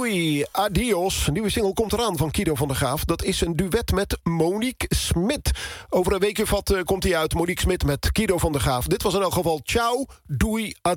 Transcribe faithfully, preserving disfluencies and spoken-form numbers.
doei, adios. Een nieuwe single komt eraan van Kido van der Graaf. Dat is een duet met Monique Smit. Over een weekje vat uh, komt hij uit. Monique Smit met Kido van der Graaf. Dit was in elk geval ciao, doei, adios.